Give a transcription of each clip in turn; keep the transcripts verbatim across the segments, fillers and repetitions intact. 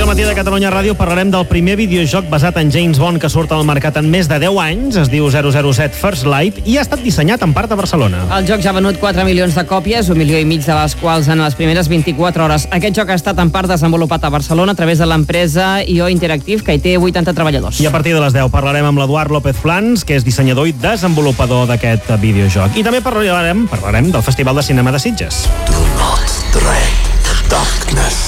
al Matí de Catalunya Ràdio parlarem del primer videojoc basat en James Bond que surt al mercat en més de deu anys. Es diu zero zero set First Light i ha estat dissenyat en part a Barcelona. El joc ja ha venut quatre milions de còpies, un milió i mig de les quals en les primeres vint-i-quatre hores. Aquest joc ha estat en part desenvolupat a Barcelona a través de l'empresa I O Interactive, que hi té vuitanta treballadors. I a partir de les deu parlarem amb l'Eduard López Plans, que és dissenyador i desenvolupador d'aquest videojoc. I també parlarem, parlarem del Festival de Cinema de Sitges. Do not dread the darkness.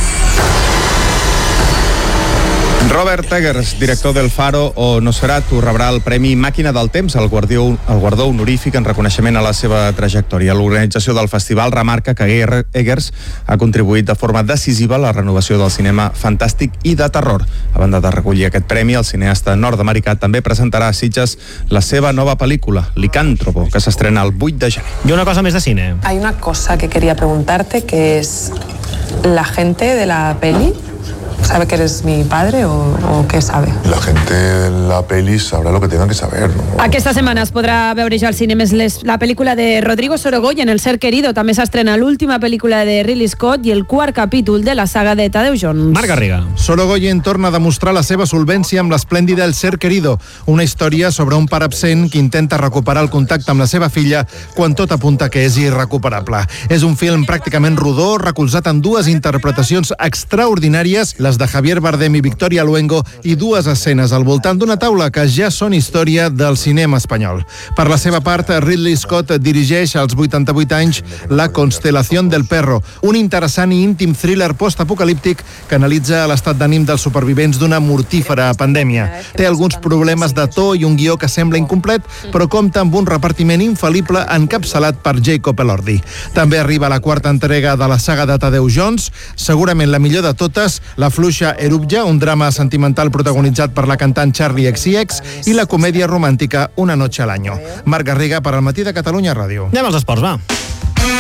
Robert Eggers, director del Faro o Nosferatu, rebrà el Premi Màquina del Temps, el guardió, el guardó honorífic en reconeixement a la seva trajectòria. L'organització del festival remarca que Eggers ha contribuït de forma decisiva a la renovació del cinema fantàstic i de terror. A banda de recollir aquest premi, el cineasta nord-americà també presentarà a Sitges la seva nova pel·lícula, Licántropo, que s'estrena el vuit de gener. I una cosa més de cine. Hay una cosa que quería preguntarte, que es la gente de la peli. ¿Sabe que eres mi padre o, o qué sabe? La gente de la peli sabrá lo que tengan que saber, ¿no? Aquesta setmana es podrà veure ja al cinemes les, la pel·lícula de Rodrigo Sorogoyen, El ser querido. També s'estrena l'última pel·lícula de Ridley Scott i el quart capítol de la saga de Tadeu Jones. Marc Garriga. Sorogoyen torna a demostrar la seva solvència amb l'esplèndida El ser querido, una història sobre un pare absent que intenta recuperar el contacte amb la seva filla quan tot apunta que és irrecuperable. És un film pràcticament rodó, recolzat en dues interpretacions extraordinàries, les de Javier Bardem i Victoria Luengo, i dues escenes al voltant d'una taula que ja són història del cinema espanyol. Per la seva part, Ridley Scott dirigeix als vuitanta-vuit anys La constelación del perro, un interessant i íntim thriller postapocalíptic que analitza l'estat d'ànim dels supervivents d'una mortífera pandèmia. Té alguns problemes de to i un guió que sembla incomplet, però compta amb un repartiment infal·lible encapçalat per Jacob Elordi. També arriba la quarta entrega de la saga de Tadeu Jones, segurament la millor de totes, La fluixa Erupja, un drama sentimental protagonitzat per la cantant Charlie X C X, i la comèdia romàntica Una noche al año. Marc Garriga per al Matí de Catalunya Ràdio. Anem als esports, va.